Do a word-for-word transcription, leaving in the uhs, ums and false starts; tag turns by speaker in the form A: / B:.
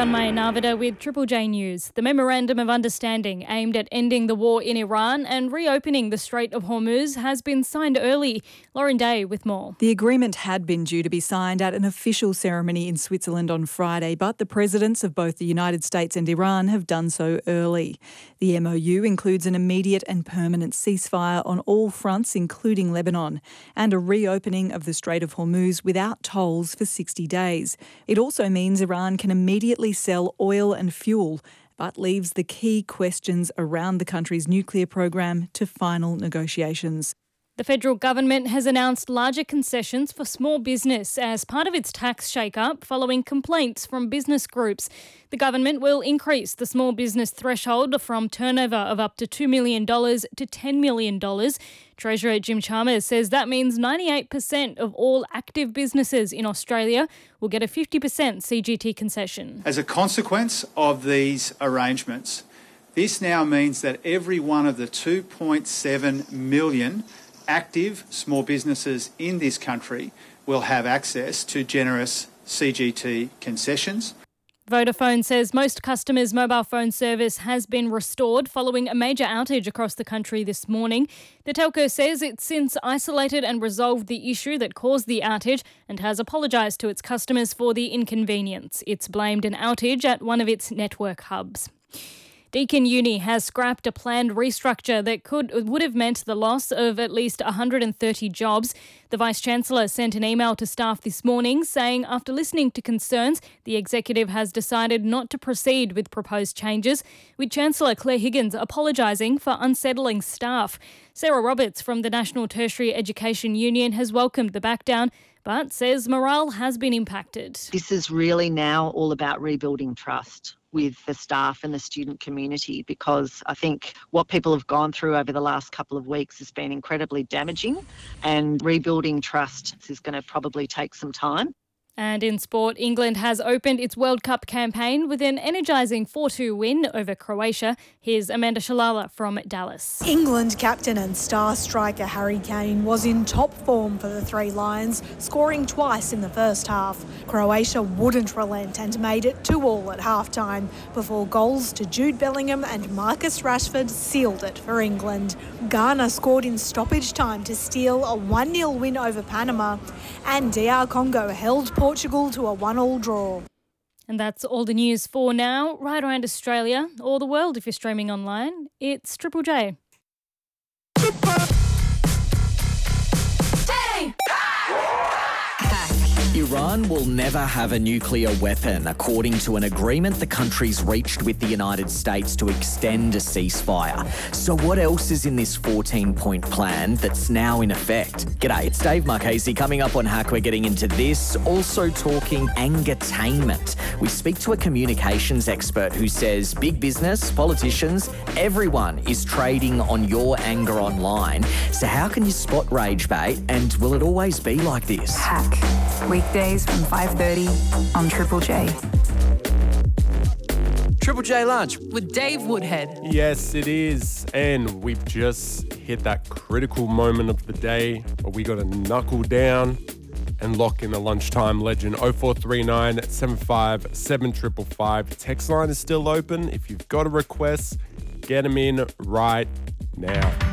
A: Tanmay Narvada with Triple J News. The Memorandum of Understanding aimed at ending the war in Iran and reopening the Strait of Hormuz has been signed early. Lauren Day with more.
B: The agreement had been due to be signed at an official ceremony in Switzerland on Friday, but the presidents of both the United States and Iran have done so early. The M O U includes an immediate and permanent ceasefire on all fronts, including Lebanon, and a reopening of the Strait of Hormuz without tolls for sixty days. It also means Iran can immediately sell oil and fuel, but leaves the key questions around the country's nuclear program to final negotiations.
A: The federal government has announced larger concessions for small business as part of its tax shake-up following complaints from business groups. The government will increase the small business threshold from turnover of up to two million dollars to ten million dollars. Treasurer Jim Chalmers says that means ninety-eight percent of all active businesses in Australia will get a fifty percent C G T concession.
C: As a consequence of these arrangements, this now means that every one of the two point seven million active small businesses in this country will have access to generous C G T concessions.
A: Vodafone says most customers' mobile phone service has been restored following a major outage across the country this morning. The telco says it's since isolated and resolved the issue that caused the outage and has apologised to its customers for the inconvenience. It's blamed an outage at one of its network hubs. Deakin Uni has scrapped a planned restructure that could would have meant the loss of at least one hundred thirty jobs. The Vice-Chancellor sent an email to staff this morning saying after listening to concerns, the executive has decided not to proceed with proposed changes, with Chancellor Claire Higgins apologising for unsettling staff. Sarah Roberts from the National Tertiary Education Union has welcomed the backdown, but says morale has been impacted.
D: This is really now all about rebuilding trust with the staff and the student community, because I think what people have gone through over the last couple of weeks has been incredibly damaging, and rebuilding trust is going to probably take some time.
A: And in sport, England has opened its World Cup campaign with an energising four two win over Croatia. Here's Amanda Shalala from Dallas.
E: England captain and star striker Harry Kane was in top form for the Three Lions, scoring twice in the first half. Croatia wouldn't relent and made it two all at half-time before goals to Jude Bellingham and Marcus Rashford sealed it for England. Ghana scored in stoppage time to steal a one nil win over Panama, and D R Congo held Portugal to a one all draw.
A: And that's all the news for now. Right around Australia or the world if you're streaming online, it's Triple J.
F: Hey!
G: Iran will never have a nuclear weapon, according to an agreement the countries reached with the United States to extend a ceasefire. So what else is in this fourteen-point plan that's now in effect? G'day, it's Dave Marchese. Coming up on Hack, we're getting into this. Also talking angertainment. We speak to a communications expert who says big business, politicians, everyone is trading on your anger online. So how can you spot rage bait, and will it always be like this?
H: Hack. Weekdays from five thirty on Triple J.
I: Triple J Lunch
J: with Dave Woodhead.
K: Yes, it is. And we've just hit that critical moment of the day where we got to knuckle down and lock in a lunchtime legend. oh four three nine, seven five seven five five five. Text line is still open. If you've got a request, get them in right now.